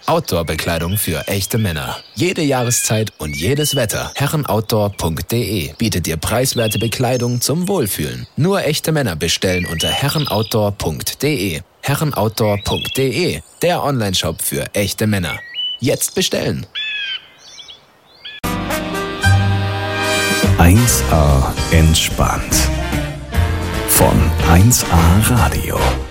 Outdoor-Bekleidung für echte Männer. Jede Jahreszeit und jedes Wetter. herrenoutdoor.de bietet dir preiswerte Bekleidung zum Wohlfühlen. Nur echte Männer bestellen unter herrenoutdoor.de. herrenoutdoor.de, der Onlineshop für echte Männer. Jetzt bestellen. 1A entspannt. Von 1A Radio.